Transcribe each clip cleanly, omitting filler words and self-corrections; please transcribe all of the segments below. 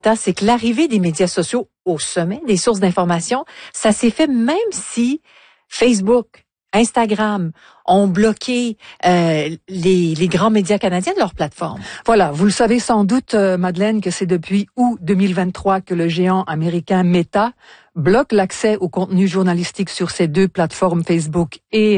c'est que l'arrivée des médias sociaux au sommet des sources d'information, ça s'est fait même si Facebook, Instagram ont bloqué les grands médias canadiens de leur plateforme. Voilà, vous le savez sans doute, Madeleine, que c'est depuis août 2023 que le géant américain Meta bloque l'accès au contenu journalistique sur ces deux plateformes Facebook et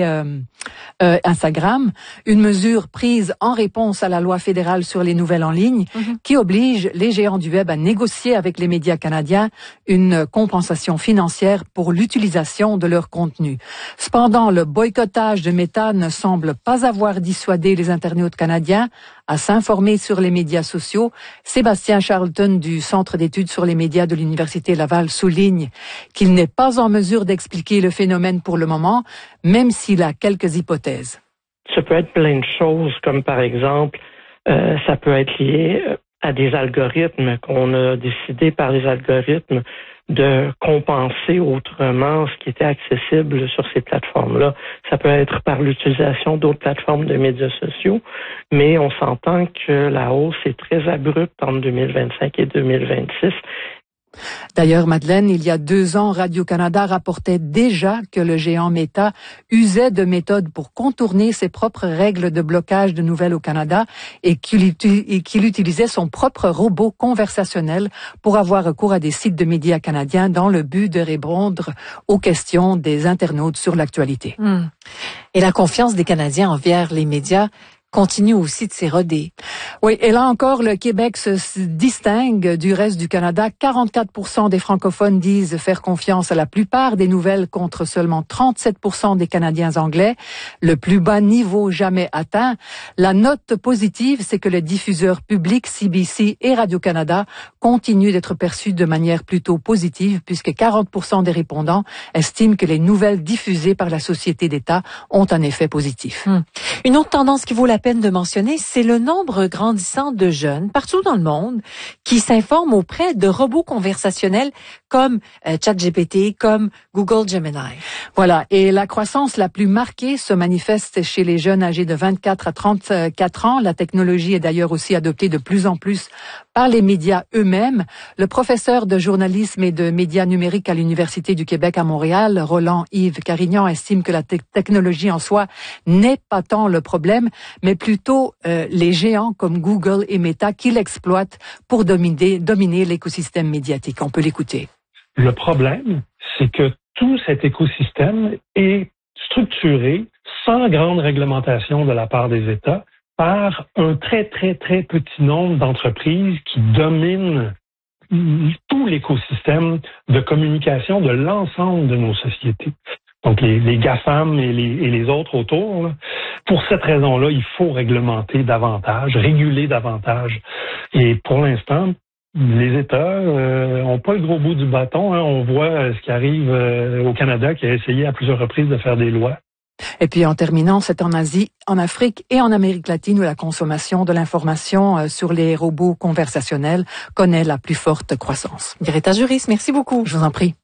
Instagram, une mesure prise en réponse à la loi fédérale sur les nouvelles en ligne qui oblige les géants du web à négocier avec les médias canadiens une compensation financière pour l'utilisation de leur contenu. Cependant, le boycottage de Meta ne semble pas avoir dissuadé les internautes canadiens à s'informer sur les médias sociaux. Sébastien Charlton du Centre d'études sur les médias de l'Université Laval souligne qu'il n'est pas en mesure d'expliquer le phénomène pour le moment, même s'il a quelques hypothèses. Ça peut être plein de choses, comme par exemple, ça peut être lié à des algorithmes qu'on a décidé par les algorithmes de compenser autrement ce qui était accessible sur ces plateformes-là. Ça peut être par l'utilisation d'autres plateformes de médias sociaux, mais on s'entend que la hausse est très abrupte entre 2025 et 2026. D'ailleurs, Madeleine, il y a 2 ans, Radio-Canada rapportait déjà que le géant Meta usait de méthodes pour contourner ses propres règles de blocage de nouvelles au Canada et qu'il utilisait son propre robot conversationnel pour avoir recours à des sites de médias canadiens dans le but de répondre aux questions des internautes sur l'actualité. Et la confiance des Canadiens envers les médias continue aussi de s'éroder. Oui, et là encore, le Québec se distingue du reste du Canada. 44% des francophones disent faire confiance à la plupart des nouvelles contre seulement 37% des Canadiens anglais. Le plus bas niveau jamais atteint. La note positive, c'est que les diffuseurs publics CBC et Radio-Canada continuent d'être perçus de manière plutôt positive puisque 40% des répondants estiment que les nouvelles diffusées par la société d'État ont un effet positif. Une autre tendance qui vaut la peine de mentionner, c'est le nombre grandissant de jeunes partout dans le monde qui s'informent auprès de robots conversationnels comme ChatGPT, comme Google Gemini. Voilà, et la croissance la plus marquée se manifeste chez les jeunes âgés de 24 à 34 ans. La technologie est d'ailleurs aussi adoptée de plus en plus par les médias eux-mêmes. Le professeur de journalisme et de médias numériques à l'Université du Québec à Montréal, Roland-Yves Carignan, estime que la technologie en soi n'est pas tant le problème, mais plutôt les géants comme Google et Meta qui l'exploitent pour dominer l'écosystème médiatique. On peut l'écouter. Le problème, c'est que tout cet écosystème est structuré sans grande réglementation de la part des États par un très, très, très petit nombre d'entreprises qui dominent tout l'écosystème de communication de l'ensemble de nos sociétés. Donc, les GAFAM et les autres autour. Là. Pour cette raison-là, il faut réglementer davantage, réguler davantage. Et pour l'instant, les États ont pas le gros bout du bâton. Hein. On voit ce qui arrive au Canada, qui a essayé à plusieurs reprises de faire des lois. Et puis en terminant, c'est en Asie, en Afrique et en Amérique latine où la consommation de l'information sur les robots conversationnels connaît la plus forte croissance. Greta Juris, merci beaucoup. Je vous en prie.